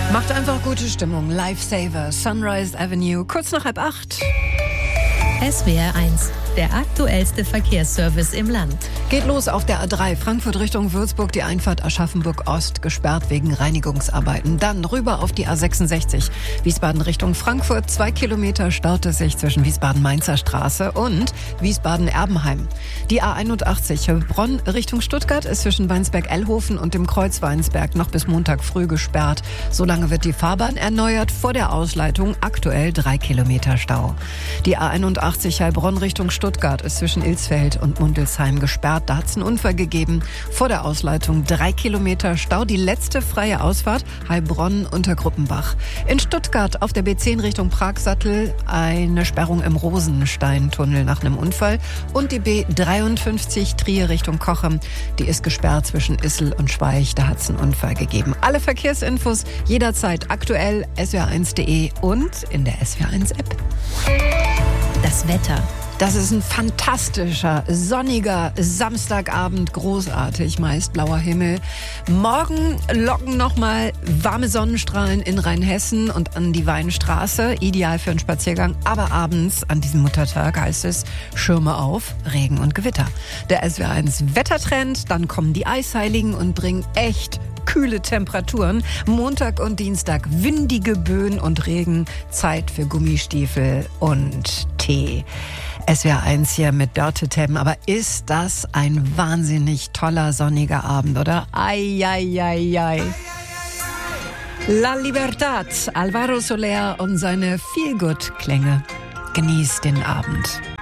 Macht einfach gute Stimmung. Lifesaver, Sunrise Avenue, kurz nach 7:30. SWR 1, der aktuellste Verkehrsservice im Land. Geht los auf der A3, Frankfurt Richtung Würzburg, die Einfahrt Aschaffenburg-Ost gesperrt wegen Reinigungsarbeiten. Dann rüber auf die A66, Wiesbaden Richtung Frankfurt, 2 Kilometer staut es sich zwischen Wiesbaden-Mainzer Straße und Wiesbaden-Erbenheim. Die A81, Heilbronn Richtung Stuttgart, ist zwischen Weinsberg-Ellhofen und dem Kreuz Weinsberg noch bis Montag früh gesperrt. Solange wird die Fahrbahn erneuert, vor der Ausleitung aktuell 3 Kilometer Stau. Die A81 Heilbronn Richtung Stuttgart ist zwischen Ilsfeld und Mundelsheim gesperrt. Da hat es einen Unfall gegeben. Vor der Ausleitung 3 Kilometer Stau. Die letzte freie Ausfahrt Heilbronn unter Gruppenbach. In Stuttgart auf der B10 Richtung Pragsattel eine Sperrung im Rosensteintunnel nach einem Unfall. Und die B53 Trier Richtung Cochem, die ist gesperrt zwischen Issel und Schweich. Da hat es einen Unfall gegeben. Alle Verkehrsinfos jederzeit aktuell swr1.de und in der SWR1 App. Das Wetter. Das ist ein fantastischer, sonniger Samstagabend, großartig, meist blauer Himmel. Morgen locken nochmal warme Sonnenstrahlen in Rheinhessen und an die Weinstraße, ideal für einen Spaziergang. Aber abends, an diesem Muttertag, heißt es Schirme auf, Regen und Gewitter. Der SWR1 Wettertrend, dann kommen die Eisheiligen und bringen echt kühle Temperaturen. Montag und Dienstag windige Böen und Regen. Zeit für Gummistiefel und Tee. SWR1 hier mit Dörte Temm. Aber ist das ein wahnsinnig toller sonniger Abend, oder? Ai, ai, ai, ai. La Libertad, Alvaro Soler und seine Feel-Good-Klänge. Genießt den Abend.